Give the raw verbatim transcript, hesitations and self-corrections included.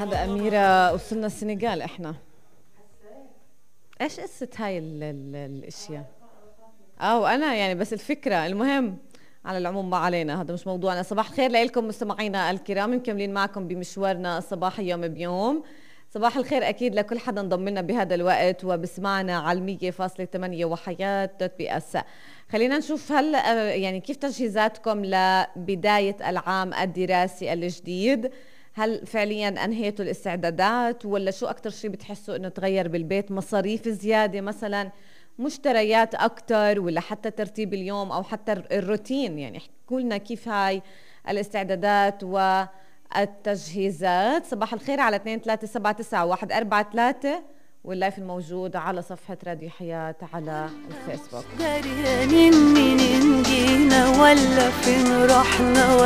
هذا أميرة، وصلنا السنغال إحنا. إيش قصة هاي ال ال الأشياء؟ آه وأنا يعني بس الفكرة المهم. على العموم ما علينا، هذا مش موضوعنا. صباح الخير لكم مستمعينا الكرام، مكملين معكم بمشوارنا الصباحي يوم بيوم. صباح الخير أكيد لكل حدا انضم لنا بهذا الوقت وبسمعنا على المية فاصلة ثمانية وحياة دوت بي اس. خلينا نشوف هل يعني كيف تجهيزاتكم لبداية العام الدراسي الجديد. هل فعليا أنهيتوا الاستعدادات ولا شو أكتر شيء بتحسوا إنه تغير بالبيت؟ مصاريف زيادة مثلا، مشتريات أكتر، ولا حتى ترتيب اليوم أو حتى الروتين؟ يعني احكوا لنا كيف هاي الاستعدادات والتجهيزات. صباح الخير على اثنين ثلاثة سبعة تسعة واحد أربعة ثلاثة، واللايف الموجود على صفحة راديو حياة على الفيسبوك. دريانين منين جينا ولا فين رحنا.